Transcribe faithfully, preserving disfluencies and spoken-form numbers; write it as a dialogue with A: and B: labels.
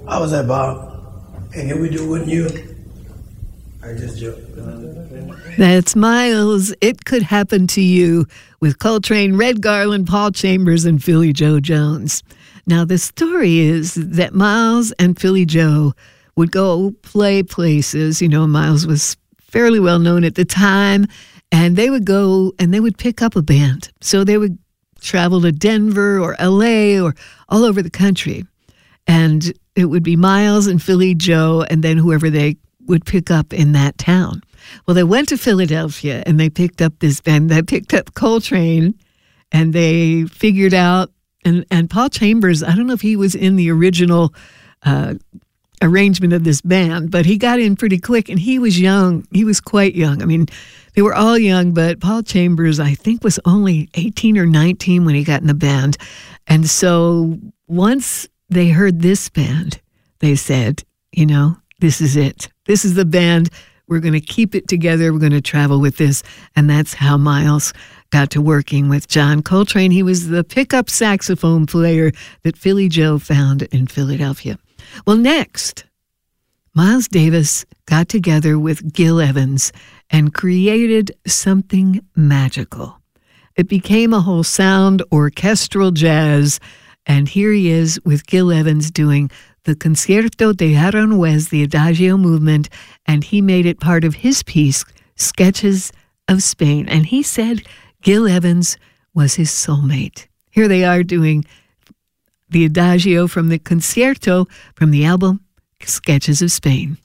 A: I was like, Bob, and here we do with you. I just joke.
B: That's Miles. It Could Happen to You with Coltrane, Red Garland, Paul Chambers, and Philly Joe Jones. Now, the story is that Miles and Philly Joe would go play places. You know, Miles was fairly well known at the time, and they would go and they would pick up a band. So they would travel to Denver or L A or all over the country. And it would be Miles and Philly Joe and then whoever they would pick up in that town. Well, they went to Philadelphia and they picked up this band. They picked up Coltrane and they figured out, and, and Paul Chambers, I don't know if he was in the original uh, arrangement of this band, but he got in pretty quick and he was young. He was quite young. I mean, they were all young, but Paul Chambers, I think, was only eighteen or nineteen when he got in the band. And so once they heard this band, they said, you know, this is it. This is the band. We're going to keep it together. We're going to travel with this. And that's how Miles got to working with John Coltrane. He was the pickup saxophone player that Philly Joe found in Philadelphia. Well, next, Miles Davis got together with Gil Evans and created something magical. It became a whole sound, orchestral jazz, and here he is with Gil Evans doing the Concierto de Aranjuez, the Adagio movement, and he made it part of his piece, Sketches of Spain. And he said Gil Evans was his soulmate. Here they are doing the Adagio from the Concierto from the album Sketches of Spain.